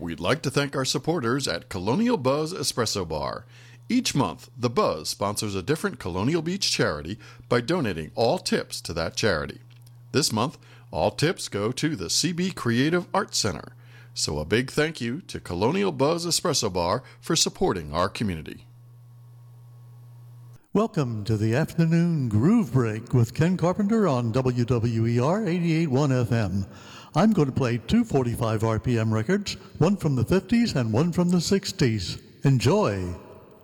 We'd like to thank our supporters at Colonial Buzz Espresso Bar. Each month, the Buzz sponsors a different Colonial Beach charity by donating all tips to that charity. This month, all tips go to the CB Creative Arts Center. So a big thank you to Colonial Buzz Espresso Bar for supporting our community. Welcome to the Afternoon Groove Break with Ken Carpenter on WWER 88.1 FM. I'm going to play two 45 RPM records, one from the 50s and one from the 60s. Enjoy!